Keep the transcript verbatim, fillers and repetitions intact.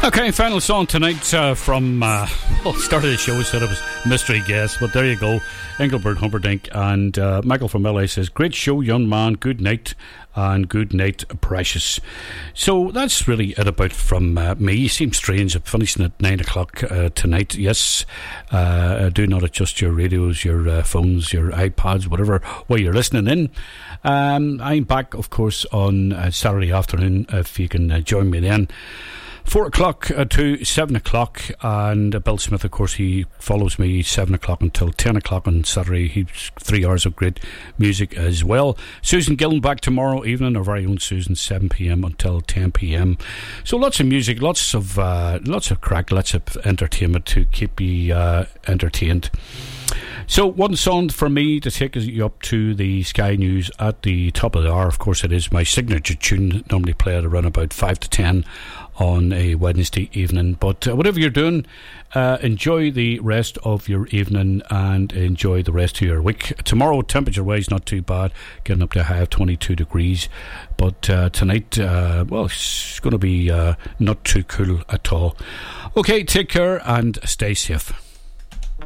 Okay, final song tonight uh, from, uh, well, start of the show said it was mystery guest, but there you go. Engelbert Humperdinck, and uh, Michael from L A says, great show, young man, good night, and good night, precious. So that's really it about from uh, me. Seems strange, I'm finishing at nine o'clock uh, tonight. Yes, uh, do not adjust your radios, your uh, phones, your iPads, whatever, while you're listening in. Um, I'm back, of course, on uh, Saturday afternoon, if you can uh, join me then. Four o'clock uh, to seven o'clock, and uh, Bill Smith, of course, he follows me seven o'clock until ten o'clock on Saturday. He's three hours of great music as well. Susan Gillen back tomorrow evening, our very own Susan, seven p.m. until ten p.m. So lots of music, lots of uh, lots of crack, lots of entertainment to keep you uh, entertained. So one song for me to take you up to the Sky News at the top of the hour. Of course, it is my signature tune. Normally play it around about five to ten on a Wednesday evening. But uh, whatever you're doing, uh, enjoy the rest of your evening and enjoy the rest of your week. Tomorrow, temperature-wise, not too bad, getting up to a high of twenty-two degrees. But uh, tonight, uh, well, it's going to be uh, not too cool at all. Okay, take care and stay safe.